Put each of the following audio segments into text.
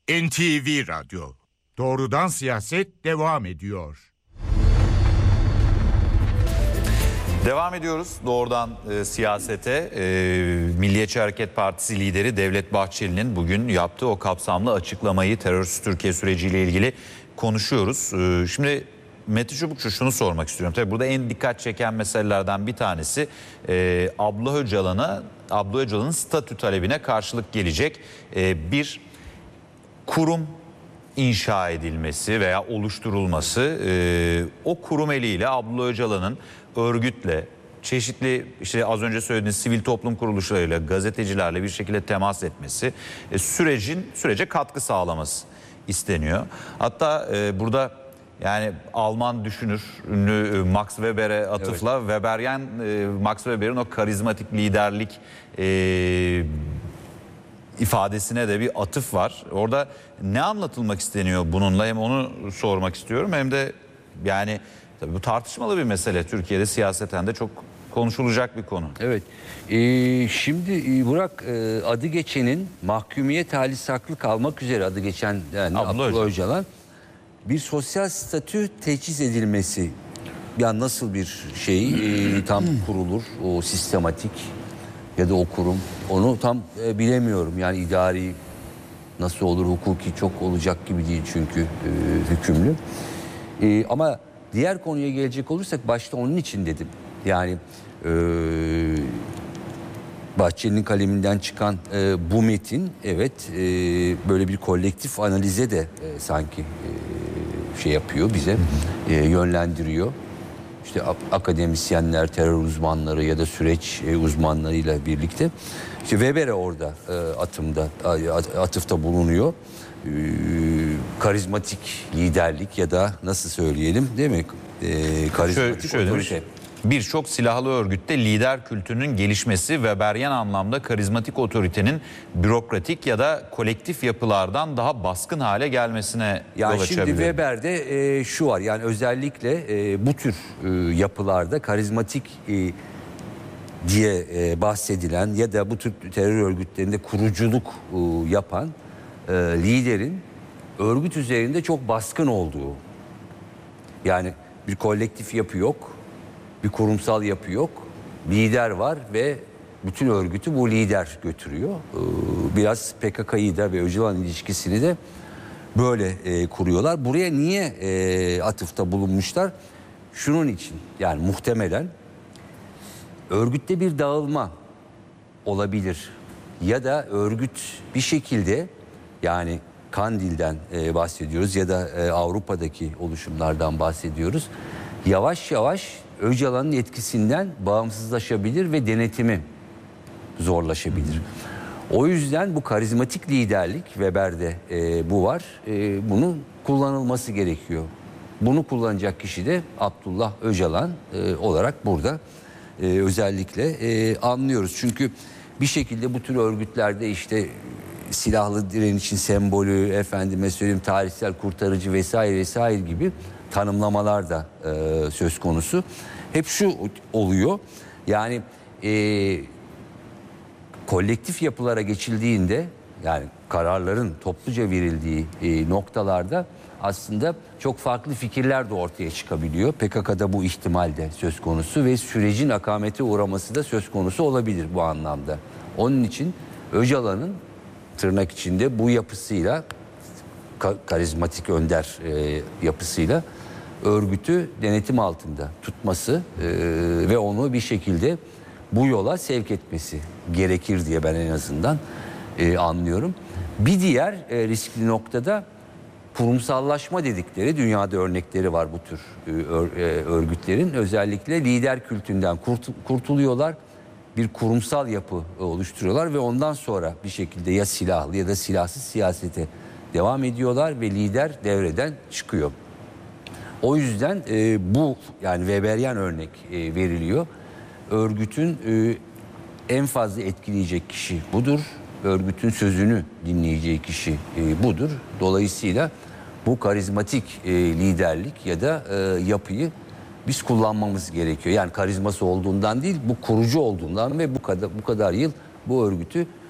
NTV Radyo. Doğrudan siyaset devam ediyor. Devam ediyoruz doğrudan siyasete. Milliyetçi Hareket Partisi lideri Devlet Bahçeli'nin bugün yaptığı o kapsamlı açıklamayı, terörsüz Türkiye süreciyle ilgili konuşuyoruz. Şimdi Mete Çubukçu, şunu sormak istiyorum. Tabii burada en dikkat çeken meselelerden bir tanesi Abdullah Öcalan'ın statü talebine karşılık gelecek bir kurum inşa edilmesi veya oluşturulması. O kurum eliyle Abdullah Öcalan'ın örgütle, çeşitli işte az önce söylediğiniz sivil toplum kuruluşlarıyla, gazetecilerle bir şekilde temas etmesi, sürece katkı sağlaması isteniyor. Hatta burada yani Alman düşünür ünlü Max Weber'e atıfla, evet, Weberian Max Weber'in o karizmatik liderlik ifadesine de bir atıf var. Orada ne anlatılmak isteniyor bununla, hem onu sormak istiyorum hem de yani tabii bu tartışmalı bir mesele. Türkiye'de siyaseten de çok konuşulacak bir konu. Evet. Şimdi Burak, adı geçenin mahkumiyet hali saklı kalmak üzere adı geçen yani Abdullah Öcalan bir sosyal statü teçhiz edilmesi. Yani nasıl bir şey tam kurulur o sistematik ya da o kurum, onu tam bilemiyorum. Yani idari nasıl olur, hukuki çok olacak gibi değil çünkü hükümlü. Ama diğer konuya gelecek olursak başta onun için dedim. Yani Bahçeli'nin kaleminden çıkan bu metin, evet, böyle bir kolektif analize de sanki şey yapıyor, bize yönlendiriyor. İşte akademisyenler, terör uzmanları ya da süreç uzmanlarıyla birlikte. İşte Weber'e orada atıfta bulunuyor. Karizmatik liderlik ya da nasıl söyleyelim, değil mi? Karizmatik otorite. Birçok silahlı örgütte lider kültürünün gelişmesi Weberian anlamda karizmatik otoritenin bürokratik ya da kolektif yapılardan daha baskın hale gelmesine yol açabilir. Şimdi Weber'de şu var, yani özellikle bu tür yapılarda karizmatik diye bahsedilen ya da bu tür terör örgütlerinde kuruculuk yapan liderin örgüt üzerinde çok baskın olduğu, yani bir kolektif yapı yok, bir kurumsal yapı yok, lider var ve bütün örgütü bu lider götürüyor. Biraz PKK'yı da ve Öcalan ilişkisini de böyle kuruyorlar. Buraya niye atıfta bulunmuşlar? Şunun için, yani muhtemelen örgütte bir dağılma olabilir ya da örgüt bir şekilde, yani Kandil'den bahsediyoruz ya da Avrupa'daki oluşumlardan bahsediyoruz. Yavaş yavaş Öcalan'ın etkisinden bağımsızlaşabilir ve denetimi zorlaşabilir. O yüzden bu karizmatik liderlik, Weber'de bu var. Bunun kullanılması gerekiyor. Bunu kullanacak kişi de Abdullah Öcalan olarak burada özellikle anlıyoruz. Çünkü bir şekilde bu tür örgütlerde işte silahlı direnişin sembolü, efendime söyleyeyim tarihsel kurtarıcı vesaire vesaire gibi tanımlamalar da söz konusu. Hep şu oluyor, yani kolektif yapılara geçildiğinde, yani kararların topluca verildiği noktalarda aslında çok farklı fikirler de ortaya çıkabiliyor. PKK'da bu ihtimal de söz konusu ve sürecin akamete uğraması da söz konusu olabilir bu anlamda. Onun için Öcalan'ın tırnak içinde bu yapısıyla, karizmatik önder yapısıyla örgütü denetim altında tutması ve onu bir şekilde bu yola sevk etmesi gerekir diye ben en azından anlıyorum. Bir diğer riskli noktada kurumsallaşma dedikleri, dünyada örnekleri var bu tür örgütlerin. Özellikle lider kültünden kurtuluyorlar. Bir kurumsal yapı oluşturuyorlar ve ondan sonra bir şekilde ya silahlı ya da silahsız siyasete devam ediyorlar ve lider devreden çıkıyor. O yüzden bu, yani Weberian örnek veriliyor. Örgütün en fazla etkileyecek kişi budur. Örgütün sözünü dinleyeceği kişi budur. Dolayısıyla bu karizmatik liderlik ya da yapıyı biz kullanmamız gerekiyor. Yani karizması olduğundan değil, bu kurucu olduğundan ve bu kadar yıl bu örgütü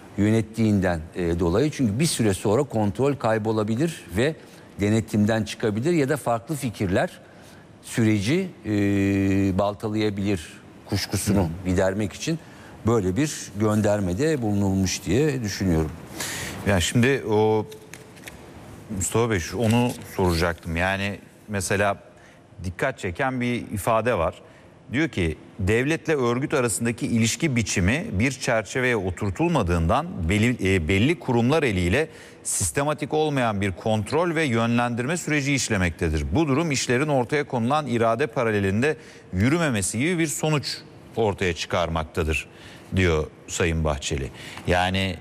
yönettiğinden dolayı. Çünkü bir süre sonra kontrol kaybolabilir ve denetimden çıkabilir ya da farklı fikirler süreci baltalayabilir kuşkusunu gidermek için böyle bir göndermede bulunulmuş diye düşünüyorum. Yani şimdi o Mustafa Bey onu soracaktım. Yani mesela dikkat çeken bir ifade var. Diyor ki devletle örgüt arasındaki ilişki biçimi bir çerçeveye oturtulmadığından belli kurumlar eliyle sistematik olmayan bir kontrol ve yönlendirme süreci işlemektedir. Bu durum işlerin ortaya konulan irade paralelinde yürümemesi gibi bir sonuç ortaya çıkarmaktadır diyor Sayın Bahçeli. Yani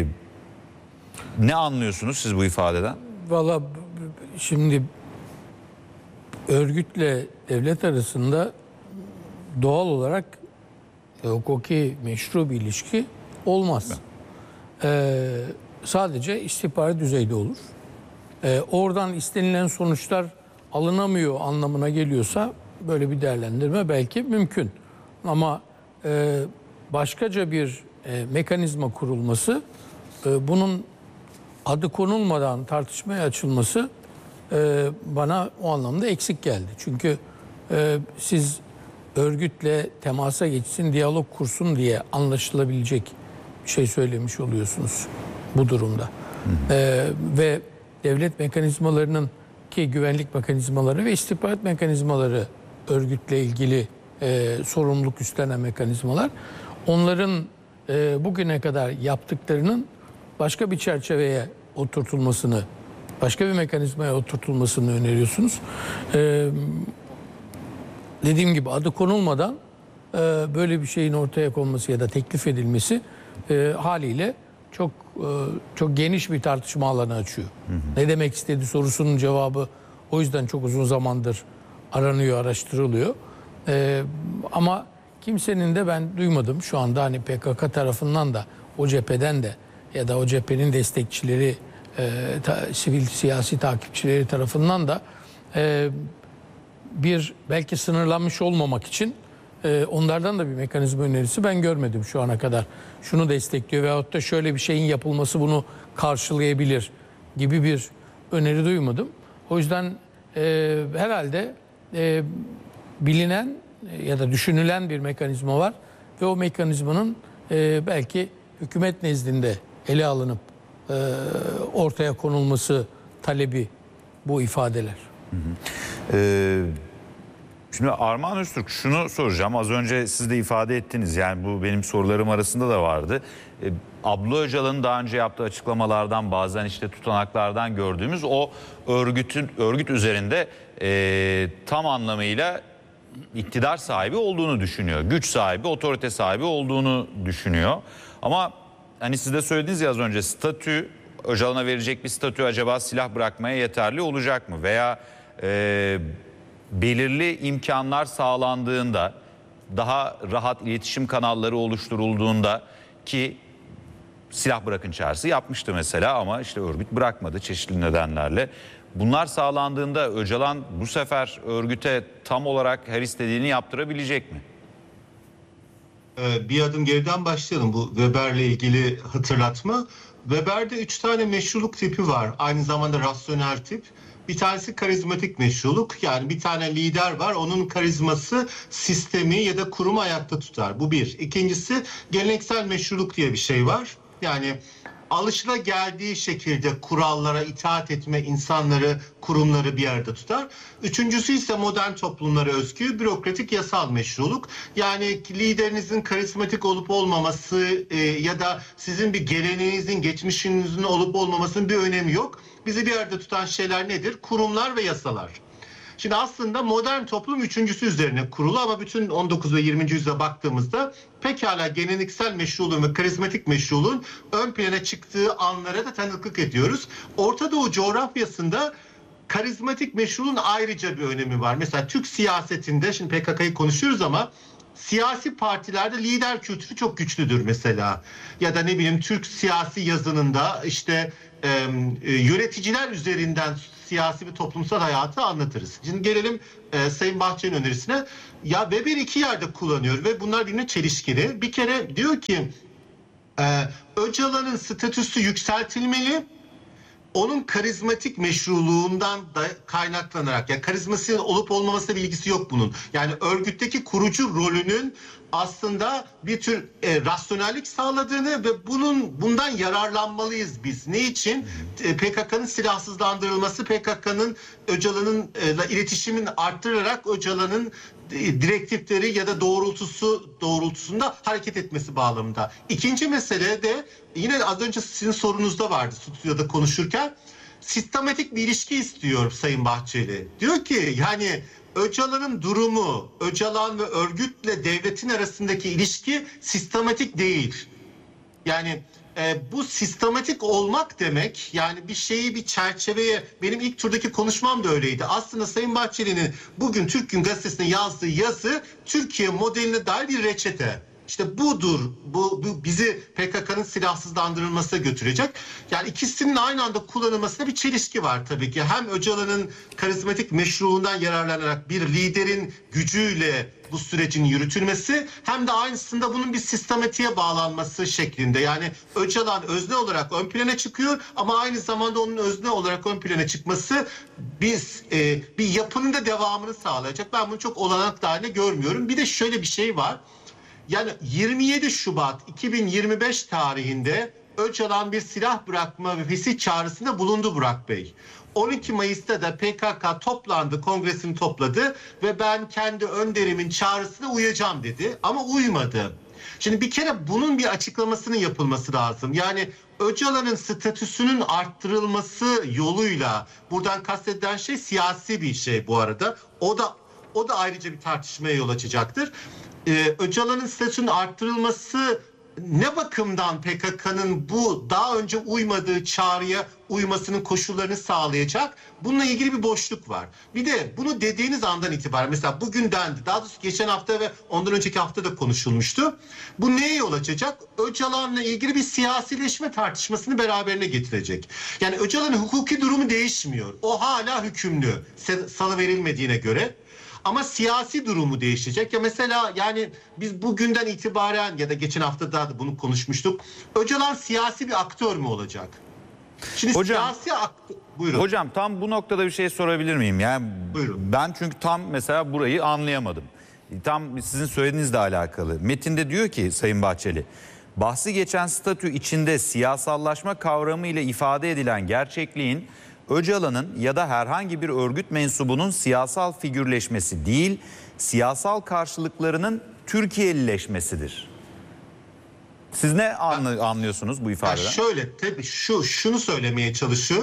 ne anlıyorsunuz siz bu ifadeden? Valla şimdi örgütle devlet arasında doğal olarak hukuki meşru bir ilişki olmaz. Sadece istihbarat düzeyde olur. Oradan istenilen sonuçlar alınamıyor anlamına geliyorsa böyle bir değerlendirme belki mümkün. Ama başkaca bir mekanizma kurulması, bunun adı konulmadan tartışmaya açılması bana o anlamda eksik geldi. Çünkü siz örgütle temasa geçsin, diyalog kursun diye anlaşılabilecek bir şey söylemiş oluyorsunuz bu durumda. Ve devlet mekanizmalarının ki güvenlik mekanizmaları ve istihbarat mekanizmaları örgütle ilgili sorumluluk üstlenen mekanizmalar, onların bugüne kadar yaptıklarının başka bir çerçeveye oturtulmasını, başka bir mekanizmaya oturtulmasını öneriyorsunuz. Dediğim gibi adı konulmadan böyle bir şeyin ortaya konması ya da teklif edilmesi haliyle çok geniş bir tartışma alanı açıyor. Ne demek istedi sorusunun cevabı o yüzden çok uzun zamandır aranıyor, araştırılıyor. Ama kimsenin de ben duymadım şu anda, hani PKK tarafından da, o cepheden de ya da o cephenin destekçileri, sivil siyasi takipçileri tarafından da bir belki sınırlanmış olmamak için onlardan da bir mekanizma önerisi ben görmedim şu ana kadar. Şunu destekliyor veyahut da şöyle bir şeyin yapılması bunu karşılayabilir gibi bir öneri duymadım. O yüzden herhalde bilinen ya da düşünülen bir mekanizma var ve o mekanizmanın belki hükümet nezdinde ele alınıp ortaya konulması talebi bu ifadeler. Şimdi Armağan Öztürk, şunu soracağım. Az önce siz de ifade ettiniz. Yani bu benim sorularım arasında da vardı. Abdullah Öcalan'ın daha önce yaptığı açıklamalardan, bazen işte tutanaklardan gördüğümüz o örgüt üzerinde tam anlamıyla iktidar sahibi olduğunu düşünüyor. Güç sahibi, otorite sahibi olduğunu düşünüyor. Ama hani siz de söylediniz ya az önce, statü, Öcalan'a verecek bir statü acaba silah bırakmaya yeterli olacak mı? Veya belirli imkanlar sağlandığında, daha rahat iletişim kanalları oluşturulduğunda, ki silah bırakın çağrısı yapmıştı mesela ama işte örgüt bırakmadı çeşitli nedenlerle. Bunlar sağlandığında Öcalan bu sefer örgüte tam olarak her istediğini yaptırabilecek mi? Bir adım geriden başlayalım bu Weber'le ilgili hatırlatma. Weber'de 3 tane meşruluk tipi var. Aynı zamanda rasyonel tip. Bir tanesi karizmatik meşruluk. Yani bir tane lider var. Onun karizması sistemi ya da kurumu ayakta tutar. Bu bir. İkincisi geleneksel meşruluk diye bir şey var. Yani alışılageldiği şekilde kurallara itaat etme, insanları, kurumları bir arada tutar. Üçüncüsü ise modern toplumlara özgü bürokratik yasal meşruluk. Yani liderinizin karizmatik olup olmaması ya da sizin bir geleneğinizin, geçmişinizin olup olmamasının bir önemi yok. Bizi bir arada tutan şeyler nedir? Kurumlar ve yasalar. Şimdi aslında modern toplum üçüncüsü üzerine kurulu ama bütün 19 ve 20. yüzyıla baktığımızda pekala geleneksel meşruluğun ve karizmatik meşruluğun ön plana çıktığı anlara da tanıklık ediyoruz. Orta Doğu coğrafyasında karizmatik meşruluğun ayrıca bir önemi var. Mesela Türk siyasetinde, şimdi PKK'yı konuşuyoruz ama siyasi partilerde lider kültürü çok güçlüdür mesela. Ya da ne bileyim Türk siyasi yazınında işte yöneticiler üzerinden siyasi bir toplumsal hayatı anlatırız. Şimdi gelelim Sayın Bahçeli'nin önerisine. Ya Weber iki yerde kullanıyor ve bunlar birbirine çelişkili. Bir kere diyor ki Öcalan'ın statüsü yükseltilmeli. Onun karizmatik meşruluğundan da kaynaklanarak, yani karizmasının olup olmamasıyla bir ilgisi yok bunun. Yani örgütteki kurucu rolünün aslında bir tür rasyonellik sağladığını ve bundan yararlanmalıyız biz. Ne için? PKK'nın silahsızlandırılması, PKK'nın Öcalan'ınla iletişimin arttırarak Öcalan'ın direktifleri ya da doğrultusunda hareket etmesi bağlamında. İkinci mesele de yine az önce sizin sorunuzda vardı stüdyoda konuşurken, sistematik bir ilişki istiyor Sayın Bahçeli. Diyor ki yani Öcalan'ın durumu, Öcalan ve örgütle devletin arasındaki ilişki sistematik değil. Yani bu sistematik olmak demek, yani bir şeyi bir çerçeveye, benim ilk turdaki konuşmam da öyleydi. Aslında Sayın Bahçeli'nin bugün Türk Gün Gazetesi'ne yazdığı yazı Türkiye modeline dair bir reçete. İşte budur. Bu bizi PKK'nın silahsızlandırılmasına götürecek. Yani ikisinin aynı anda kullanılmasında bir çelişki var tabii ki. Hem Öcalan'ın karizmatik meşruğundan yararlanarak bir liderin gücüyle bu sürecin yürütülmesi, hem de aynısında bunun bir sistematiğe bağlanması şeklinde. Yani Öcalan özne olarak ön plana çıkıyor ama aynı zamanda onun özne olarak ön plana çıkması bir yapının da devamını sağlayacak. Ben bunu çok olanak haline görmüyorum. Bir de şöyle bir şey var. Yani 27 Şubat 2025 tarihinde Öcalan bir silah bırakma ve fesih çağrısında bulundu Burak Bey. 12 Mayıs'ta da PKK toplandı, kongresini topladı ve ben kendi önderimin çağrısına uyacağım dedi ama uymadı. Şimdi bir kere bunun bir açıklamasının yapılması lazım. Yani Öcalan'ın statüsünün arttırılması yoluyla, buradan kastedilen şey siyasi bir şey bu arada. O da ayrıca bir tartışmaya yol açacaktır. Öcalan'ın statüsünün arttırılması ne bakımdan PKK'nın bu daha önce uymadığı çağrıya uymasının koşullarını sağlayacak? Bununla ilgili bir boşluk var. Bir de bunu dediğiniz andan itibaren, mesela bugün dendi, daha doğrusu geçen hafta ve ondan önceki hafta da konuşulmuştu. Bu neye yol açacak? Öcalan'la ilgili bir siyasileşme tartışmasını beraberine getirecek. Yani Öcalan'ın hukuki durumu değişmiyor. O hala hükümlü, salıverilmediğine göre. Ama siyasi durumu değişecek. Ya mesela yani biz bugünden itibaren ya da geçen hafta da bunu konuşmuştuk. Öcalan siyasi bir aktör mü olacak? Şimdi siyasi aktör... Buyurun. Hocam tam bu noktada bir şey sorabilir miyim? Yani Buyurun. ben çünkü tam mesela burayı anlayamadım. Tam sizin söylediğinizle alakalı. Metinde diyor ki Sayın Bahçeli, bahsi geçen statü içinde siyasallaşma kavramı ile ifade edilen gerçekliğin Öcalan'ın ya da herhangi bir örgüt mensubunun siyasal figürleşmesi değil, siyasal karşılıklarının Türkiye'lileşmesidir. Siz ne anlıyorsunuz bu ifadeden? Şöyle tabii şunu söylemeye çalışıyor.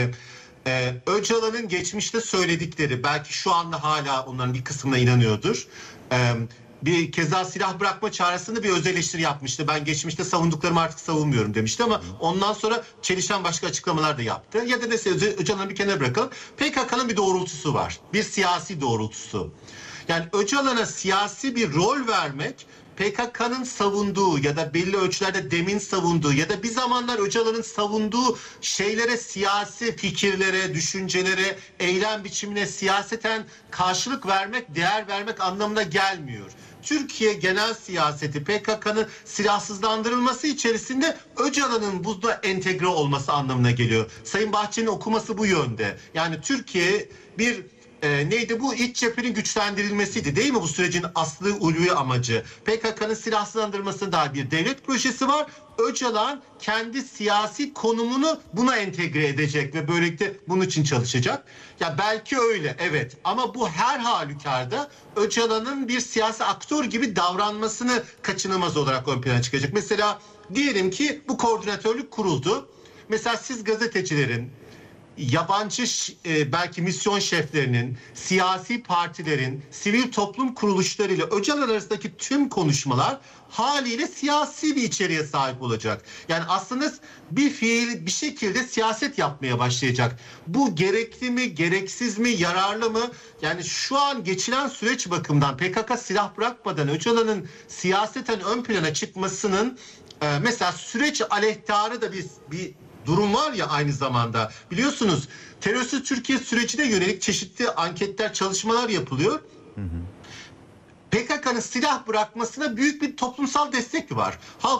Öcalan'ın geçmişte söyledikleri, belki şu anda hala onların bir kısmına inanıyordur. Bir keza silah bırakma çağrısında bir öz eleştiri yapmıştı. Ben geçmişte savunduklarımı artık savunmuyorum demişti ama ondan sonra çelişen başka açıklamalar da yaptı. Ya da neyse Öcalan'ı bir kenara bırakalım. PKK'nın bir doğrultusu var. Bir siyasi doğrultusu. Yani Öcalan'a siyasi bir rol vermek, PKK'nın savunduğu ya da belli ölçülerde DEM'in savunduğu ya da bir zamanlar Öcalan'ın savunduğu şeylere, siyasi fikirlere, düşüncelere, eylem biçimine siyaseten karşılık vermek, değer vermek anlamına gelmiyor. Türkiye genel siyaseti PKK'nın silahsızlandırılması içerisinde Öcalan'ın buzda entegre olması anlamına geliyor. Sayın Bahçeli'nin okuması bu yönde. Yani Türkiye bir neydi bu? İç cephenin güçlendirilmesiydi değil mi bu sürecin aslı ulvi amacı? PKK'nın silahsızlandırılmasına dair bir devlet projesi var. Öcalan kendi siyasi konumunu buna entegre edecek ve böylelikle bunun için çalışacak. Ya belki öyle, evet, ama bu her halükarda Öcalan'ın bir siyasi aktör gibi davranmasını kaçınılmaz olarak ön plana çıkacak. Mesela diyelim ki bu koordinatörlük kuruldu. Mesela siz gazetecilerin, yabancı belki misyon şeflerinin, siyasi partilerin, sivil toplum kuruluşlarıyla Öcalan arasındaki tüm konuşmalar haliyle siyasi bir içeriğe sahip olacak. Yani aslında bir şekilde siyaset yapmaya başlayacak. Bu gerekli mi, gereksiz mi, yararlı mı? Yani şu an geçilen süreç bakımından PKK silah bırakmadan Öcalan'ın siyaseten ön plana çıkmasının mesela süreç aleyhtarı da bir durum var ya aynı zamanda. Biliyorsunuz terörsüz Türkiye sürecine yönelik çeşitli anketler, çalışmalar yapılıyor. PKK'nın silah bırakmasına büyük bir toplumsal destek var. Halk